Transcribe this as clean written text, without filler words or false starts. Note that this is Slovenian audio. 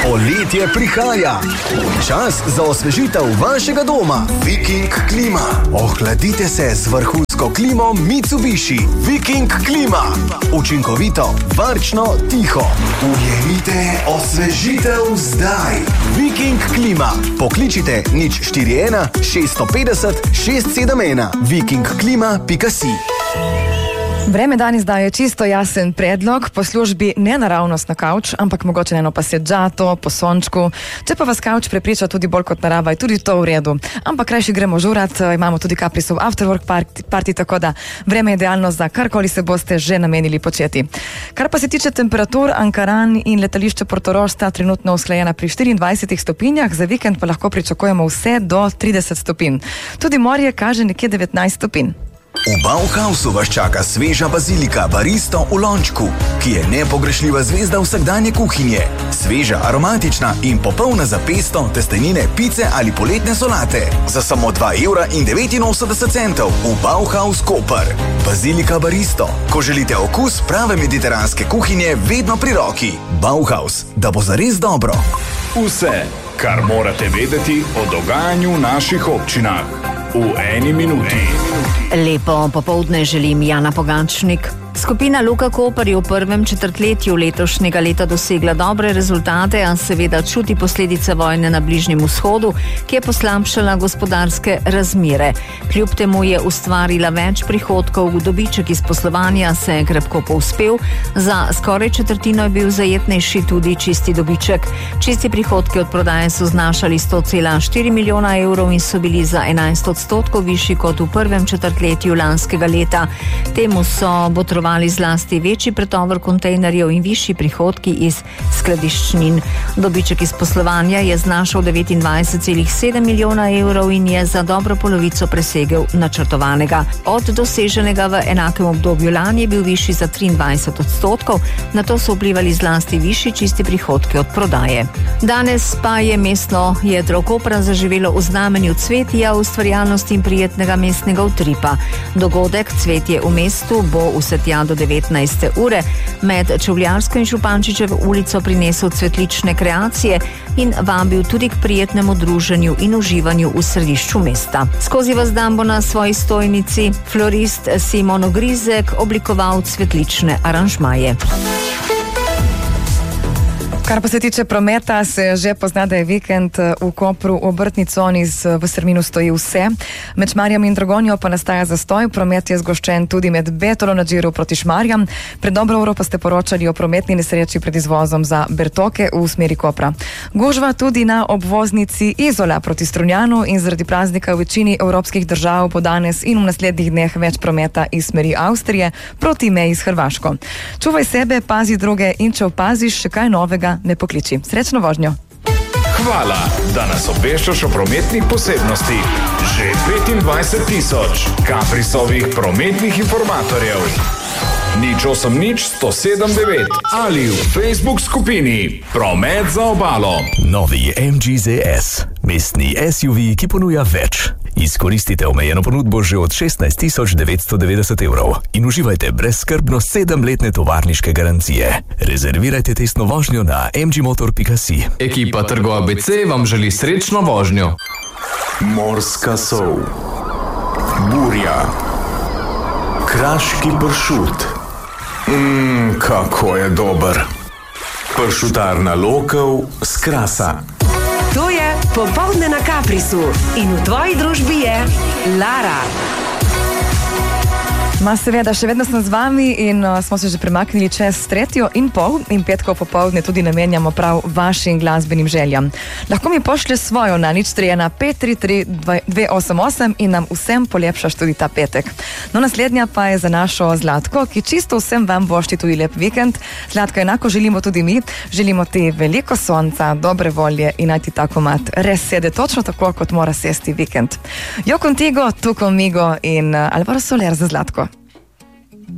Poletje prihaja. Čas za osvežitev vašega doma. Viking Klima. Ohladite se z vrhunsko klimo Mitsubishi. Viking Klima. Učinkovito, varčno, tiho. Ujemite osvežitev zdaj. Viking Klima. Pokličite 041 650 671. vikingklima.si. Vreme danes daje čisto jasen predlog, po službi ne naravnost na kavč, ampak mogoče eno paseđato, po sončku. Če pa vas kavč prepriča tudi bolj kot narava, je tudi to v redu. Ampak krajši gremo žurat, imamo tudi Caprisov afterwork party, tako da vreme je idealno za karkoli se boste že namenili početi. Kar pa se tiče temperatur, Ankaran in letališče Portorož sta trenutno usklajena pri 24 stopinjah, za vikend pa lahko pričakujemo vse do 30 stopinj. Tudi morje kaže nekje 19 stopinj. V Bauhausu vas čaka sveža bazilika baristo v lončku, ki je nepogrešljiva zvezda vsakdanje kuhinje. Sveža, aromatična in popolna za pesto, testenine, pice ali poletne solate. Za samo 2,89 € v Bauhaus Koper. Bazilika baristo. Ko želite okus prave mediteranske kuhinje, vedno pri roki. Bauhaus, da bo zares dobro. Vse, kar morate vedeti o dogajanju v naših občinah. V eni minuti. Lepo popoldne želim, Jana Pogačnik. Skupina Luka Koper je v prvem četrtletju letošnjega leta dosegla dobre rezultate, a seveda čuti posledice vojne na Bližnjem vzhodu, ki je poslabšala gospodarske razmere. Kljub temu je ustvarila več prihodkov, dobiček iz poslovanja se je krepko povzpel, za skoraj četrtino je bil zajetnejši tudi čisti dobiček. Čisti prihodki od prodaje so znašali 100,4 milijona € in so bili za 11% višji kot v prvem četrtletju lanskega leta. Temu so botrovali zlasti večji pretovor kontejnerjev in višji prihodki iz skladiščnin. Dobiček iz poslovanja je znašal 29,7 milijona € in je za dobro polovico presegel načrtovanega. Od doseženega v enakem obdobju lani je bil višji za 23%, na to so vplivali zlasti višji čisti prihodki od prodaje. Danes pa je mestno jedro Kopra zaživelo v znamenju cvetja, ustvarjalnosti in prijetnega mestnega utripa. Dogodek Cvetje v mestu bo vse tja do 19. ure med Čevljarsko in Župančičevo ulico prinesel cvetlične kreacije in vabil tudi k prijetnemu druženju in uživanju v središču mesta. Skozi vas dan bo na svoji stojnici florist Simon Ogrizek oblikoval cvetlične aranžmaje. Kar pa se tiče prometa, se že pozna, da je vikend v Kopru v obrtni coni v Strminu stoji vse. Med Šmarjem in Dragonjo pa nastaja zastoj, promet je zgoščen tudi med Betolo na Džiru proti Šmarjam. Pred dobro uro pa ste poročali o prometni nesreči pred izvozom za Bertoke v smeri Kopra. Gužva tudi na obvoznici Izola proti Strunjanu in zaradi praznika v večini evropskih držav bo danes in v naslednjih dneh več prometa iz smeri Avstrije proti meji s Hrvaško. Čuvaj sebe, pazi druge in če opaziš še kaj novega, ne pokliči. Srečno vožnjo. Hvala, da nas obveščaš o prometnih posebnostih. Že 25,000 Caprisovih prometnih informatorjev. 080 107 9 ali v Facebook skupini Promet za obalo. Novi MG ZS. Mestni SUV, ki ponuja več. Izkoristite omejeno ponudbo že od 16,990 € in uživajte brezskrbno 7-letne tovarniške garancije. Rezervirajte testno vožnjo na mgmotor.si. Ekipa Trgo ABC vam želi srečno vožnjo. Morska sol. Burja. Kraški pršut. Kako je dober. Pršutarna Lokov s Krasa. To je Popoldne na Caprisu in v tvoji družbi je Lara. Ma seveda, še vedno sem z vami in smo se že premaknili čez 3:30 in petko popoldne tudi namenjamo prav vašim glasbenim željam. Lahko mi pošlje svojo na 031 533 288 in nam vsem polepšaš tudi ta petek. No, naslednja pa je za našo Zlatko, ki čisto vsem vam vošči tudi lep vikend. Zlatko, enako želimo tudi mi. Želimo ti veliko sonca, dobre volje in naj ti ta komad res sede točno tako, kot mora sesti vikend. Yo contigo, tu conmigo in Alvaro Soler za Zlatko.